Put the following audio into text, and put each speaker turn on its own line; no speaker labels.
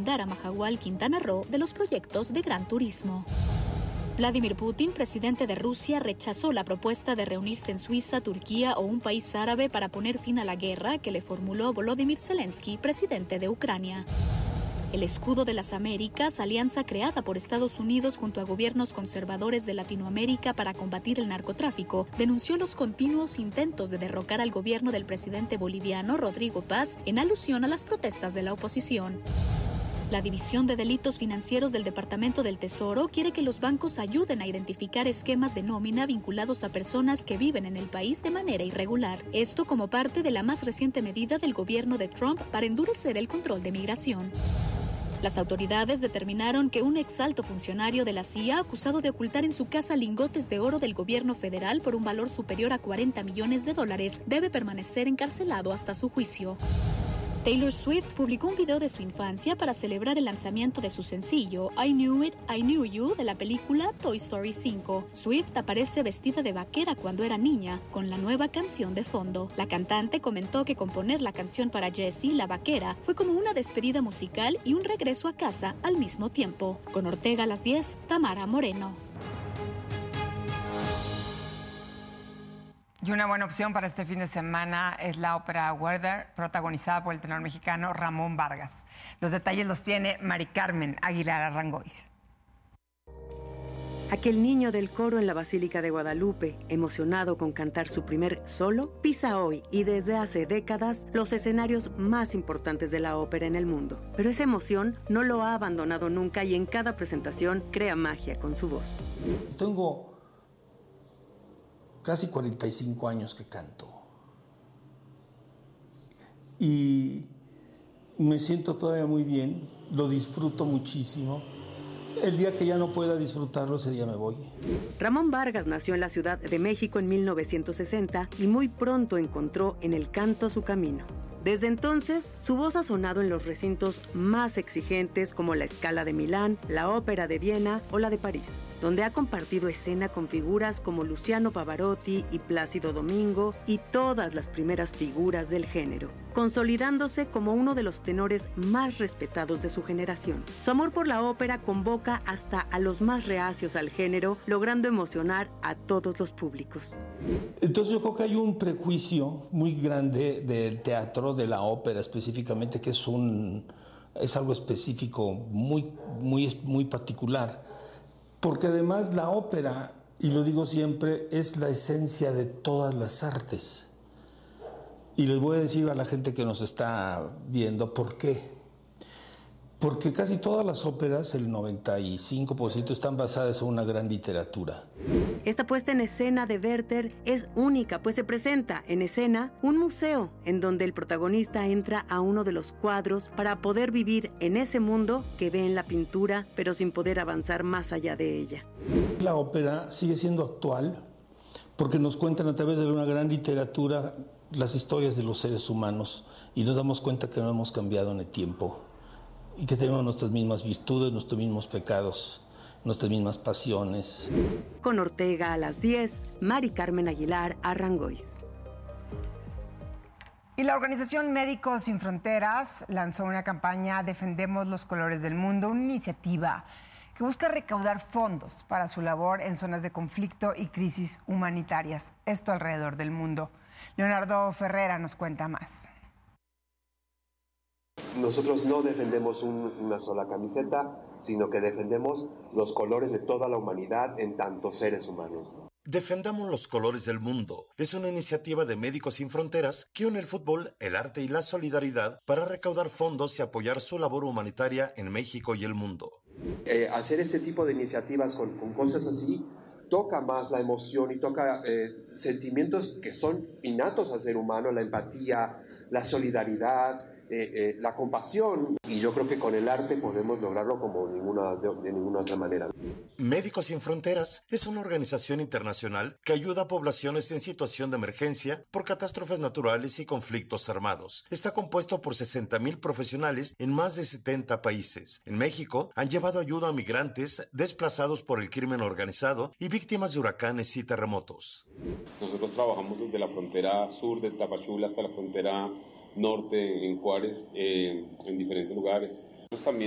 deslindar a Mahahual, Quintana Roo, de los proyectos de Gran Turismo. Vladimir Putin, presidente de Rusia, rechazó la propuesta de reunirse en Suiza, Turquía o un país árabe para poner fin a la guerra que le formuló Volodymyr Zelensky, presidente de Ucrania. El Escudo de las Américas, alianza creada por Estados Unidos junto a gobiernos conservadores de Latinoamérica para combatir el narcotráfico, denunció los continuos intentos de derrocar al gobierno del presidente boliviano Rodrigo Paz en alusión a las protestas de la oposición. La División de Delitos Financieros del Departamento del Tesoro quiere que los bancos ayuden a identificar esquemas de nómina vinculados a personas que viven en el país de manera irregular. Esto como parte de la más reciente medida del gobierno de Trump para endurecer el control de migración. Las autoridades determinaron que un exalto funcionario de la CIA, acusado de ocultar en su casa lingotes de oro del gobierno federal por un valor superior a $40 millones, debe permanecer encarcelado hasta su juicio. Taylor Swift publicó un video de su infancia para celebrar el lanzamiento de su sencillo I Knew It, I Knew You de la película Toy Story 5. Swift aparece vestida de vaquera cuando era niña, con la nueva canción de fondo. La cantante comentó que componer la canción para Jessie, la vaquera, fue como una despedida musical y un regreso a casa al mismo tiempo. Con Ortega a las 10, Tamara Moreno.
Y una buena opción para este fin de semana es la ópera Werther, protagonizada por el tenor mexicano Ramón Vargas. Los detalles los tiene Mari Carmen Aguilar Arrangois.
Aquel niño del coro en la Basílica de Guadalupe, emocionado con cantar su primer solo, pisa hoy y desde hace décadas los escenarios más importantes de la ópera en el mundo. Pero esa emoción no lo ha abandonado nunca y en cada presentación crea magia con su voz.
Tengo casi 45 años que canto y me siento todavía muy bien, lo disfruto muchísimo. El día que ya no pueda disfrutarlo, ese día me voy.
Ramón Vargas nació en la Ciudad de México en 1960 y muy pronto encontró en el canto su camino. Desde entonces, su voz ha sonado en los recintos más exigentes como la Scala de Milán, la Ópera de Viena o la de París, donde ha compartido escena con figuras como Luciano Pavarotti y Plácido Domingo y todas las primeras figuras del género, consolidándose como uno de los tenores más respetados de su generación. Su amor por la ópera convoca hasta a los más reacios al género, logrando emocionar a todos los públicos.
Entonces yo creo que hay un prejuicio muy grande del teatro, de la ópera específicamente, que es algo específico, muy particular. Porque además la ópera, y lo digo siempre, es la esencia de todas las artes. Y les voy a decir a la gente que nos está viendo por qué. Porque casi todas las óperas, el 95%, están basadas en una gran literatura.
Esta puesta en escena de Werther es única, pues se presenta en escena un museo en donde el protagonista entra a uno de los cuadros para poder vivir en ese mundo que ve en la pintura, pero sin poder avanzar más allá de ella.
La ópera sigue siendo actual porque nos cuentan a través de una gran literatura las historias de los seres humanos y nos damos cuenta que no hemos cambiado en el tiempo. Y que tenemos nuestras mismas virtudes, nuestros mismos pecados, nuestras mismas pasiones.
Con Ortega a las 10, Mari Carmen Aguilar Arrangois.
Y la organización Médicos Sin Fronteras lanzó una campaña Defendemos los Colores del Mundo, una iniciativa que busca recaudar fondos para su labor en zonas de conflicto y crisis humanitarias, esto alrededor del mundo. Leonardo Ferrera nos cuenta más.
Nosotros no defendemos una sola camiseta, sino que defendemos los colores de toda la humanidad en tanto seres humanos.
Defendamos los colores del mundo. Es una iniciativa de Médicos Sin Fronteras que une el fútbol, el arte y la solidaridad para recaudar fondos y apoyar su labor humanitaria en México y el mundo.
Hacer este tipo de iniciativas con cosas así toca más la emoción y toca sentimientos que son innatos al ser humano, la empatía, la solidaridad, la compasión, y yo creo que con el arte podemos lograrlo como de ninguna otra manera.
Médicos Sin Fronteras es una organización internacional que ayuda a poblaciones en situación de emergencia por catástrofes naturales y conflictos armados. Está compuesto por 60,000 profesionales en más de 70 países. En México han llevado ayuda a migrantes desplazados por el crimen organizado y víctimas de huracanes y terremotos.
Nosotros trabajamos desde la frontera sur de Tapachula hasta la frontera norte en Juárez, en diferentes lugares. Nosotros también